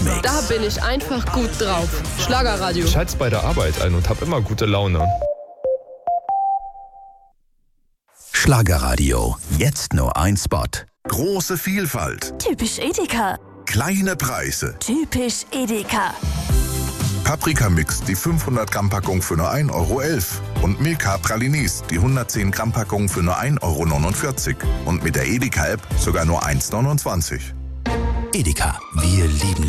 Hitmix. Da bin ich einfach gut drauf. Schlagerradio. Ich halte bei der Arbeit ein und habe immer gute Laune. Schlagerradio. Jetzt nur ein Spot. Große Vielfalt. Typisch Edeka. Kleine Preise. Typisch Edeka. Paprika-Mix, die 500 Gramm Packung für nur 1,11 Euro. Und Milka Pralinis, die 110 Gramm Packung für nur 1,49 Euro. Und mit der Edeka-App sogar nur 1,29 €. Edeka. Wir lieben